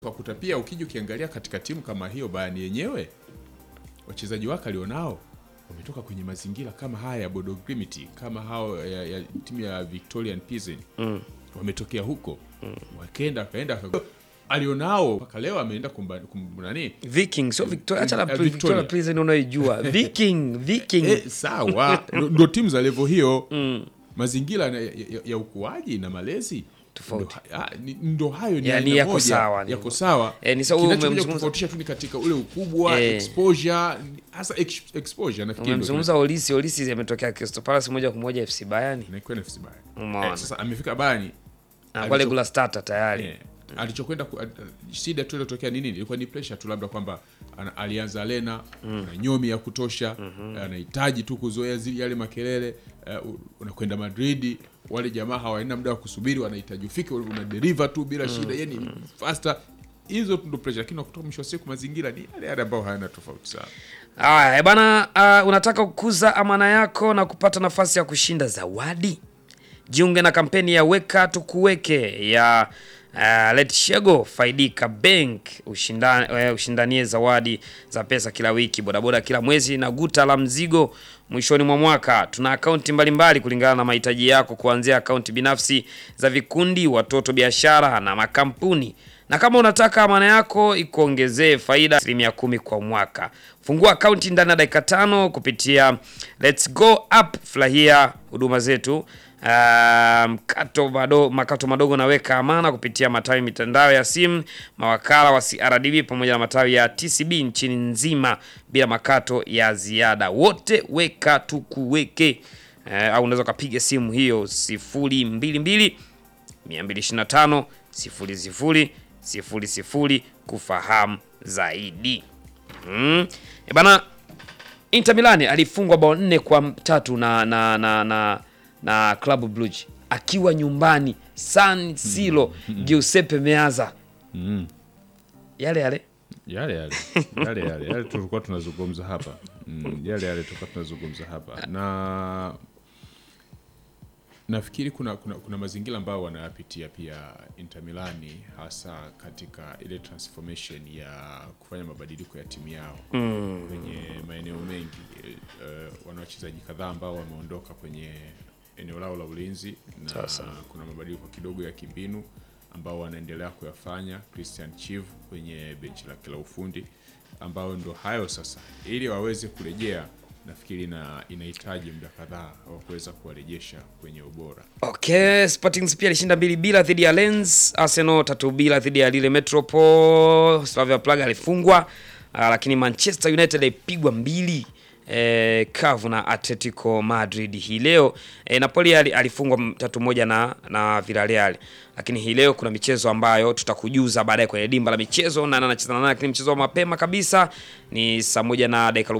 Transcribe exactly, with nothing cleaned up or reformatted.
Kwa kutapia ukija ukiangalia katika timu kama hiyo Bayern yenyewe wachezaji wake alionao wametoka kwenye mazingira kama haya ya Bodo Glimt, kama hao ya, ya timu ya Victorian Pilsen. Mm. Wametokea huko. Mm. Wakaenda kaenda alionao mpaka leo ameenda kumnani Viking, so Victoria, acha la Victoria Pilsen unaijua. Viking, Viking. Eh, sawa. Ndio timu za level hiyo. Mm. Mazingira ya, ya, ya ukuaji na malezi tofauti. Ndo hayo ni yani yako sawa, yako sawa. Eh, ni sawa. Kinachotofautisha tu ni katika ule ukubwa, eh, exposure, hasa exposure nafikiri. Umemzungumza Olisi, Olisi ametokea Crystal Palace moja kwa moja F C Bayern. Na kwenda F C Bayern. Eh, sasa amefika Bayern. Na kwa regular starter tayari. Eh, alichokwenda shida tu iliyotokea nini? Ilikuwa ni pressure tu, labda kwamba alianza Lena mm. na nyomi ya kutosha, mm-hmm. anahitaji tu kuzoea zile yale makelele. Uh, unakwenda Madrid, wale jamaa hawaina muda wa kusubiri, wanahitaji ufike una deliver tu bila mm. shida, yani faster. Hizo ndo pressure, lakini kutoka mwisho wa siku mazingira ni yale yale ambayo hayana tofauti sana. Haya bana, uh, unataka kukuza amana yako na kupata nafasi ya kushinda zawadi? Jiunge na kampeni ya Weka Tukuweke ya Uh, Letshego Faidika Bank. Ushindani, uh, ushindanie zawadi za pesa kila wiki, bodaboda kila mwezi na guta la mzigo mwishoni mwa mwaka. Tuna akaunti mbalimbali kulingana na mahitaji yako, kuanzia akaunti binafsi za vikundi, watoto, biashara na makampuni. Na kama unataka amana yako ikuongezee faida asilimia kumi kwa mwaka, fungua akaunti ndani ya dakika tano kupitia Let's Go app. Furahia huduma zetu. Uh, mkato madogo, makato madogo na Weka Amana kupitia matawi mitandao ya simu, mawakala wa C R D B pamoja na matawi ya T C B nchini nzima bila makato ya ziada. Wote Weka Tukuweke. Uh, au unaweza kupiga simu hiyo sifuri mbili mbili mia mbili ishirini na tano sifuri sifuri sifuri sifuri kufahamu zaidi. Mm. E bana, Inter Milan alifungwa bao nne kwa tatu na na na na na Club Brugge akiwa nyumbani San Siro. Mm. Giuseppe Meazza. Mm. Yale yale yale yale yale yale yale tulikuwa tunazungumza hapa. Mm. Yale yale tulikuwa tunazungumza hapa. Na nafikiri kuna kuna, kuna mazingira ambayo wanayapitia pia Inter Milan, hasa katika ile transformation ya kufanya mabadiliko ya timu yao. Mm. Kwenye maeneo mengi uh, wana wachezaji kadhaa ambao wameondoka kwenye eneo lao la ulinzi, na sasa kuna mabadiliko kidogo ya kimbinu ambao wanaendelea kuyafanya Christian Chiv kwenye benchi la kila ufundi, ambao ndo hayo sasa ili waweze kurejea. Nafikiri na inahitaji muda kadhaa wa kuweza kuwarejesha kwenye ubora. Okay, Sporting pia alishinda mbili bila dhidi ya Lens, Arsenal tatu bila dhidi ya Lille Metropole, Slavia Prague alifungwa, uh, lakini Manchester United ilipigwa mbili eh kavu na Atletico Madrid hii leo. Eh, Napoli alifungwa tatu moja na na Villarreal. Lakini hii leo kuna michezo ambayo tutakujuza baadaye kwenye dimba la michezo na anacheza na nani, lakini mchezo wa mapema kabisa ni saa moja na dakika